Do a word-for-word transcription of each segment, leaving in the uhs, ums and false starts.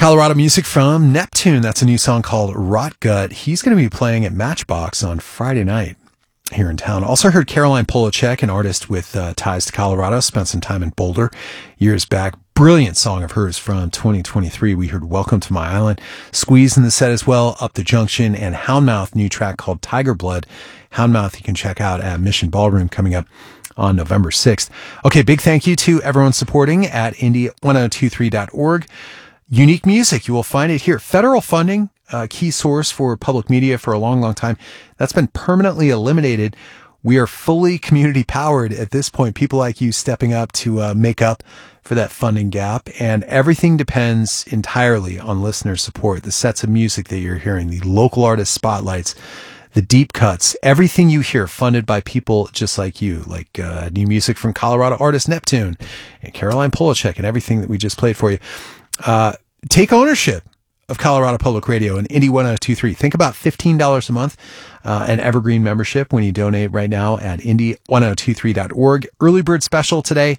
Colorado music from Neptune. That's a new song called Rot Gut. He's going to be playing at Matchbox on Friday night here in town. Also heard Caroline Polachek, an artist with uh, ties to Colorado, spent some time in Boulder years back. Brilliant song of hers from twenty twenty-three. We heard Welcome to My Island. Squeeze in the set as well, Up the Junction, and Houndmouth, new track called Tiger Blood. Houndmouth you can check out at Mission Ballroom coming up on November sixth. Okay, big thank you to everyone supporting at indie ten twenty-three dot org. Unique music, you will find it here. Federal funding, a key source for public media for a long, long time. That's been permanently eliminated. We are fully community powered at this point. People like you stepping up to uh, make up for that funding gap. And everything depends entirely on listener support. The sets of music that you're hearing, the local artist spotlights, the deep cuts, everything you hear funded by people just like you, like uh, new music from Colorado artist Neptune and Caroline Polachek and everything that we just played for you. Uh, take ownership of Colorado Public Radio and Indie ten twenty-three. Think about fifteen dollars a month, uh, an evergreen membership when you donate right now at indie ten twenty-three dot org. Early bird special today.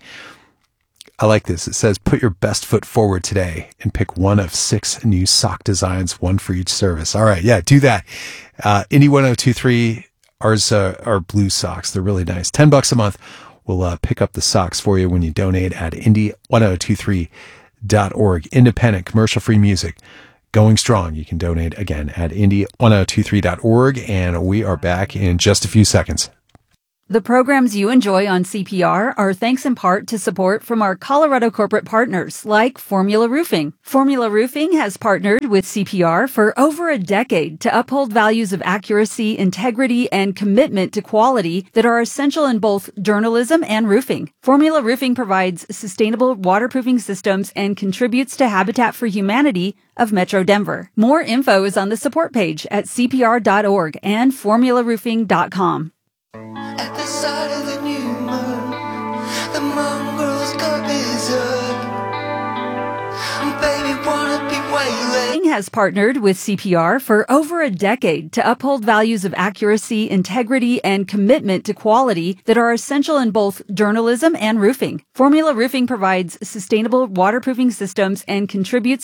I like this. It says, put your best foot forward today and pick one of six new sock designs, one for each service. All right. Yeah, do that. Uh, Indie ten twenty-three, ours uh, are blue socks. They're really nice. ten bucks a month. We'll uh, pick up the socks for you when you donate at indie ten twenty-three dot org. Independent, commercial-free music going strong. You can donate again at indie ten twenty-three dot org, and we are back in just a few seconds. The programs you enjoy on C P R are thanks in part to support from our Colorado corporate partners like Formula Roofing. Formula Roofing has partnered with C P R for over a decade to uphold values of accuracy, integrity, and commitment to quality that are essential in both journalism and roofing. Formula Roofing provides sustainable waterproofing systems and contributes to Habitat for Humanity of Metro Denver. More info is on the support page at c p r dot org and formula roofing dot com. At the side of the new moon, the mongrels go berserk. Baby wanna be wailing. Has partnered with C P R for over a decade to uphold values of accuracy, integrity, and commitment to quality that are essential in both journalism and roofing. Formula Roofing provides sustainable waterproofing systems and contributes